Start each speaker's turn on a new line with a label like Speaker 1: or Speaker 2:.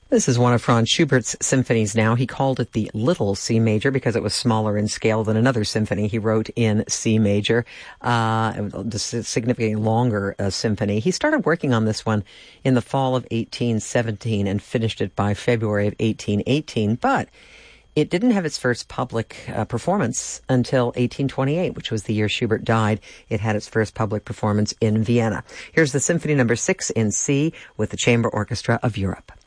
Speaker 1: This is one of Franz Schubert's symphonies now. He called it the Little C Major because it was smaller in scale than another symphony he wrote in C Major, a significantly longer symphony. He started working on this one in the fall of 1817 and finished it by February of 1818, but it didn't have its first public performance until 1828, which was the year Schubert died. It had its first public performance in Vienna. Here's the Symphony No. 6 in C with the Chamber Orchestra of Europe.